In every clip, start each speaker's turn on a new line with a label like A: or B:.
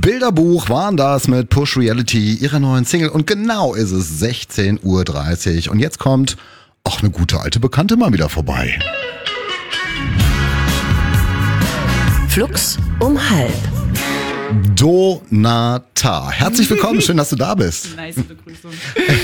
A: Bilderbuch waren das mit Push Reality, ihrer neuen Single. Und genau ist es 16:30 Uhr. Und jetzt kommt auch eine gute alte Bekannte mal wieder vorbei.
B: Flux um halb.
A: Donata. Herzlich willkommen, schön, dass du da bist.
C: Nice Begrüßung.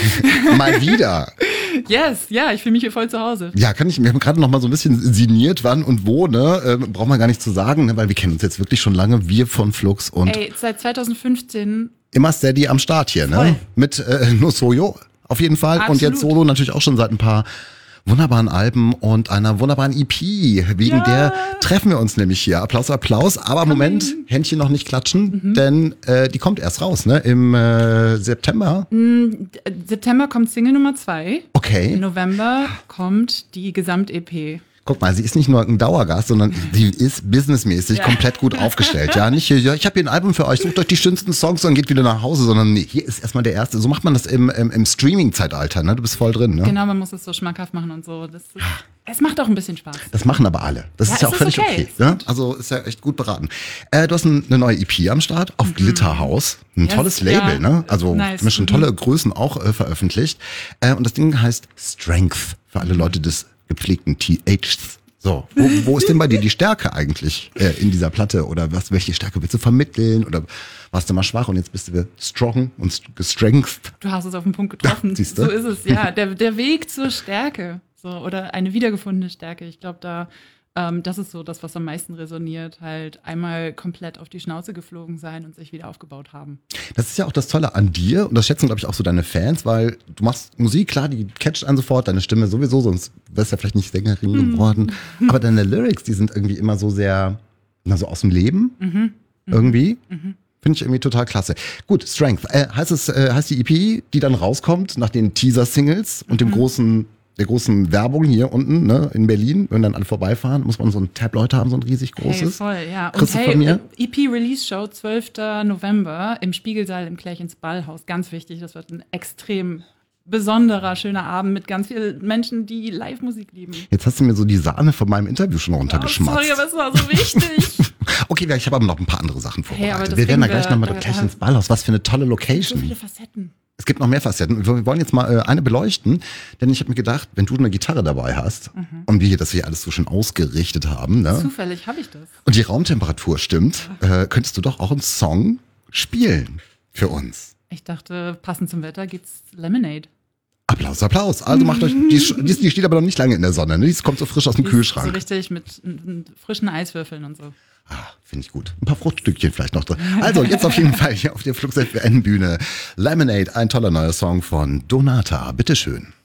A: Mal wieder.
C: Yes, ja, ich fühle mich hier voll zu Hause.
A: Ja, wir haben gerade noch mal so ein bisschen sinniert, wann und wo, ne? Braucht man gar nicht zu sagen, ne? Weil wir kennen uns jetzt wirklich schon lange, wir von Flux und
C: Ey, seit 2015.
A: immer steady am Start hier, ne?
C: Voll.
A: Mit No Soyo auf jeden Fall.
C: Absolut.
A: Und jetzt Solo natürlich auch schon seit ein paar wunderbaren Alben und einer wunderbaren EP. Wegen der treffen wir uns nämlich hier. Applaus, Applaus. Aber Moment, Händchen noch nicht klatschen, denn die kommt erst raus, ne? Im September.
C: September kommt Single Nummer 2.
A: Okay.
C: Im November kommt die Gesamt-EP.
A: Guck mal, sie ist nicht nur ein Dauergast, sondern sie ist businessmäßig komplett gut aufgestellt. Ja, nicht hier, ja, ich habe hier ein Album für euch, sucht euch die schönsten Songs und geht wieder nach Hause, sondern nee, hier ist erstmal der erste. So macht man das im Streaming-Zeitalter, ne? Du bist voll drin, ne?
C: Genau, man muss es so schmackhaft machen und so. Es macht auch ein bisschen Spaß.
A: Das machen aber alle. Das ist ja auch
C: ist
A: völlig okay.
C: Ist
A: Ne?
C: gut.
A: Also ist ja echt gut beraten. Du hast eine neue EP am Start auf Glitterhouse. Ein
C: Yes,
A: tolles Label,
C: ja.
A: ne? Also
C: Nice.
A: haben schon tolle Größen auch veröffentlicht. Und das Ding heißt Strength für alle Leute des gepflegten THs. So, wo ist denn bei dir die Stärke eigentlich in dieser Platte? Oder welche Stärke willst du vermitteln? Oder warst du mal schwach und jetzt bist du strong und gestrength?
C: Du hast es auf den Punkt getroffen.
A: Ja, siehst du?
C: So ist es, ja. Der Weg zur Stärke. So, oder eine wiedergefundene Stärke. Ich glaube, das ist so das, was am meisten resoniert. Halt einmal komplett auf die Schnauze geflogen sein und sich wieder aufgebaut haben.
A: Das ist ja auch das Tolle an dir und das schätzen, glaube ich, auch so deine Fans, weil du machst Musik, klar, die catcht einen sofort, deine Stimme sowieso, sonst wärst du ja vielleicht nicht Sängerin geworden. Aber deine Lyrics, die sind irgendwie immer so sehr, so aus dem Leben, irgendwie. Finde ich irgendwie total klasse. Gut, Strength. Heißt die EP, die dann rauskommt nach den Teaser-Singles und der großen Werbung hier unten, ne, in Berlin, wenn dann alle vorbeifahren, muss man so ein Tabloid haben, so ein riesig großes.
C: Hey, voll, ja.
A: Kriegst
C: Und
A: du von mir?
C: EP-Release-Show 12. November im Spiegelsaal im Klärchens Ballhaus. Ganz wichtig, das wird ein extrem besonderer, schöner Abend mit ganz vielen Menschen, die Live-Musik lieben.
A: Jetzt hast du mir so die Sahne von meinem Interview schon runtergeschmatzt.
C: Sorry, aber es war so wichtig.
A: Okay, ich habe aber noch ein paar andere Sachen
C: Hey, aber
A: vorbereitet.
C: das
A: Wir werden da
C: kriegen
A: gleich nochmal
C: wir-
A: durch Klärchens Ballhaus. Was für eine tolle
C: So
A: Location.
C: viele Facetten.
A: Es gibt noch mehr Facetten. Wir wollen jetzt mal eine beleuchten, denn ich habe mir gedacht, wenn du eine Gitarre dabei hast und wir hier das hier alles so schön ausgerichtet haben, ne,
C: Zufällig habe ich das.
A: und die Raumtemperatur stimmt, könntest du doch auch einen Song spielen für uns.
C: Ich dachte, passend zum Wetter gibt's Lemonade.
A: Applaus, Applaus. Also macht euch, die steht aber noch nicht lange in der Sonne, ne? Die kommt so frisch aus dem
C: Die ist
A: Kühlschrank.
C: So richtig mit frischen Eiswürfeln und so.
A: Finde ich gut. Ein paar Fruchtstückchen vielleicht noch drin. Also, jetzt auf jeden Fall hier auf der Flux FM Bühne. Lemonade, ein toller neuer Song von Donata. Bitteschön.